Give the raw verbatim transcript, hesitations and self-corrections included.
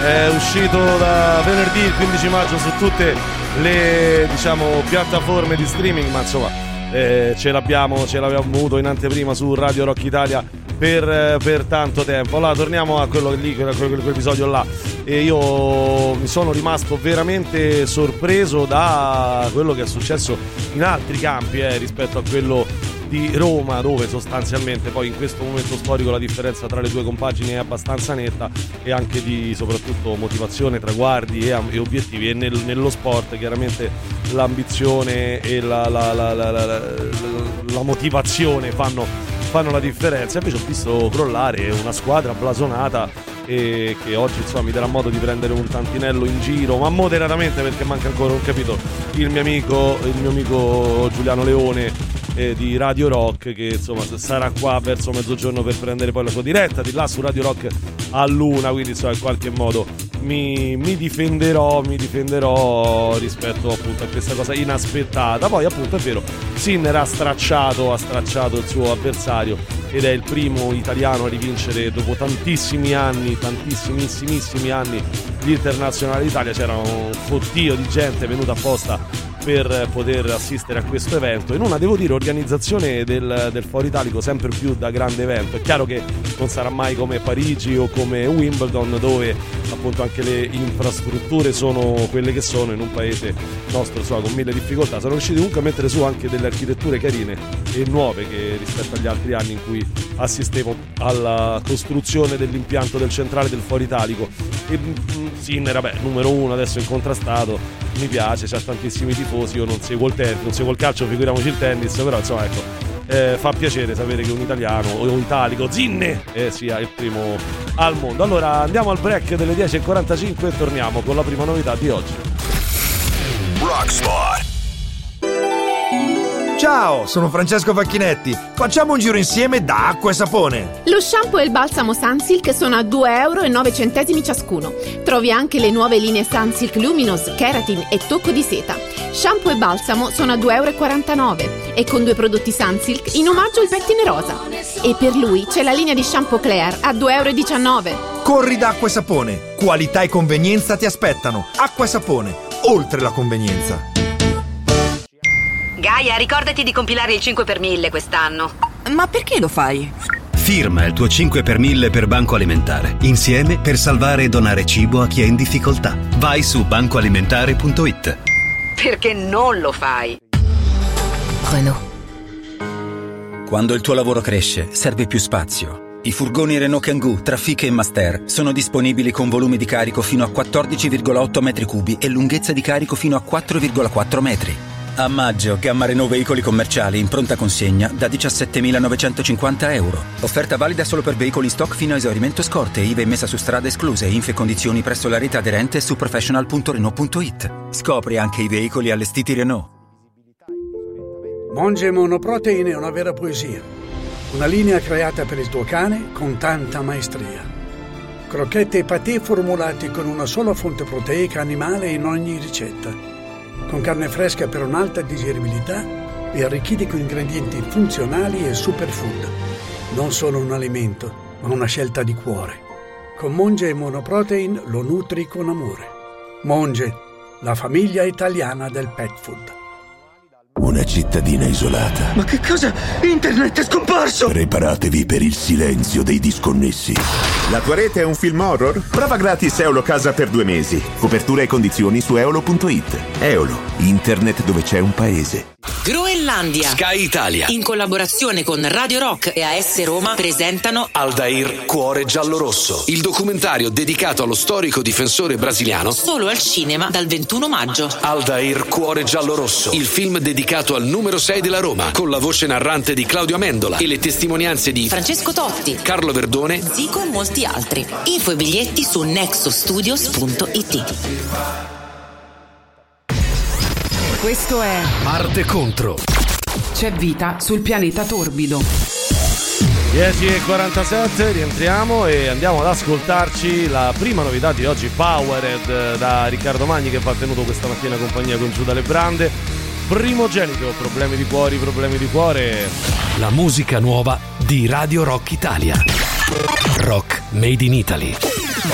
È uscito da venerdì il quindici maggio su tutte le, diciamo, piattaforme di streaming, ma insomma eh, ce l'abbiamo, ce l'abbiamo avuto in anteprima su Radio Rock Italia per, per tanto tempo. Allora torniamo a quello lì, a quell'episodio là. E io mi sono rimasto veramente sorpreso da quello che è successo in altri campi eh, rispetto a quello di Roma, dove sostanzialmente poi in questo momento storico la differenza tra le due compagini è abbastanza netta, e anche di soprattutto motivazione, traguardi e, e obiettivi. E nel, nello sport chiaramente l'ambizione e la, la, la, la, la, la, la motivazione fanno, fanno la differenza. Invece ho visto crollare una squadra blasonata e che oggi insomma mi darà modo di prendere un tantinello in giro, ma moderatamente, perché manca ancora un capitolo, il mio amico il mio amico Giuliano Leone eh, di Radio Rock, che insomma sarà qua verso mezzogiorno per prendere poi la sua diretta di là su Radio Rock a Luna, quindi insomma in qualche modo mi, mi difenderò mi difenderò rispetto appunto a questa cosa inaspettata. Poi appunto è vero, Sinner ha stracciato ha stracciato il suo avversario ed è il primo italiano a rivincere dopo tantissimi anni, tantissimissimissimi anni, l'Internazionale d'Italia. C'era un fottio di gente venuta apposta per poter assistere a questo evento, in una, devo dire, organizzazione del, del Foro Italico sempre più da grande evento. È chiaro che non sarà mai come Parigi o come Wimbledon, dove appunto anche le infrastrutture sono quelle che sono, in un paese nostro insomma con mille difficoltà. Sono riusciti comunque a mettere su anche delle architetture carine e nuove, che rispetto agli altri anni in cui assistevo alla costruzione dell'impianto del centrale del Foro Italico. E Sinner, vabbè, numero uno adesso incontrastato, mi piace, c'ha tantissimi tifosi. Io non seguo il tennis, non seguo il calcio, figuriamoci il tennis, però insomma ecco, eh, fa piacere sapere che un italiano o un italico, Zinne, eh, sia il primo al mondo. Allora andiamo al break delle dieci e quarantacinque e torniamo con la prima novità di oggi. Rockspot. Ciao, sono Francesco Facchinetti. Facciamo un giro insieme da Acqua e Sapone. Lo shampoo e il balsamo Sunsilk sono a due euro e nove centesimi ciascuno. Trovi anche le nuove linee Sunsilk Luminous, Keratin e Tocco di Seta. Shampoo e balsamo sono a due euro e quarantanove e con due prodotti Sunsilk in omaggio il pettine rosa. E per lui c'è la linea di shampoo Claire a due euro e diciannove. Corri da Acqua e Sapone. Qualità e convenienza ti aspettano. Acqua e Sapone, oltre la convenienza. Gaia, ricordati di compilare il cinque per mille quest'anno. Ma perché lo fai? Firma il tuo cinque per mille per Banco Alimentare. Insieme per salvare e donare cibo a chi è in difficoltà. Vai su banco alimentare punto it. Perché non lo fai? Renault. Quando il tuo lavoro cresce, serve più spazio. I furgoni Renault Kangoo, Trafic e Master sono disponibili con volumi di carico fino a quattordici virgola otto metri cubi e lunghezza di carico fino a quattro virgola quattro metri. A maggio, gamma Renault veicoli commerciali in pronta consegna da diciassettemilanovecentocinquanta euro. Offerta valida solo per veicoli in stock fino a esaurimento scorte, I V A messa su strada escluse, info e condizioni presso la rete aderente su professional punto renault punto it. Scopri anche i veicoli allestiti Renault. Monge Monoprotein è una vera poesia. Una linea creata per il tuo cane con tanta maestria. Crocchette e patè formulati con una sola fonte proteica animale in ogni ricetta. Con carne fresca per un'alta digeribilità e arricchiti con ingredienti funzionali e superfood. Non solo un alimento, ma una scelta di cuore. Con Monge e Monoprotein lo nutri con amore. Monge, la famiglia italiana del pet food. Una cittadina isolata. Ma che cosa? Internet è scomparso! Preparatevi per il silenzio dei disconnessi. La tua rete è un film horror? Prova gratis Eolo Casa per due mesi. Copertura e condizioni su eolo punto it. Eolo, internet dove c'è un paese. Groenlandia, Sky Italia, in collaborazione con Radio Rock e A S Roma, presentano Aldair Cuore Giallorosso, il documentario dedicato allo storico difensore brasiliano, solo al cinema dal ventuno maggio. Aldair Cuore Giallorosso, il film dedicato al numero sei della Roma, con la voce narrante di Claudio Amendola e le testimonianze di Francesco Totti, Carlo Verdone, Zico e molti altri. Info e biglietti su nexus studios punto it. Questo è Marte Contro. C'è vita sul pianeta torbido. dieci e quarantasette, rientriamo e andiamo ad ascoltarci la prima novità di oggi, Powered, da Riccardo Magni, che va tenuto questa mattina compagnia con Giù dalle Brande. Primogenito, problemi di cuori, problemi di cuore. La musica nuova di Radio Rock Italia. Rock Made in Italy.